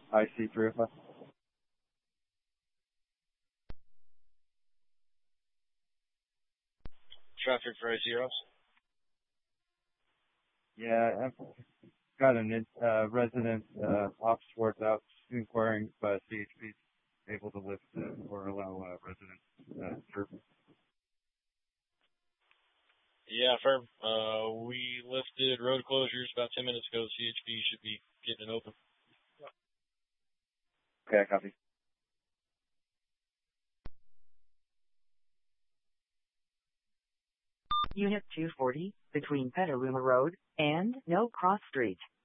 IC305. Traffic for zeros. Yeah, I've got a resident off Schwartz out inquiring if CHP is able to lift or allow residents through. Yeah, firm. We lifted road closures about 10 minutes ago. CHP should be getting it open. Okay, copy. Unit 240, between Petaluma Road and No Cross Street.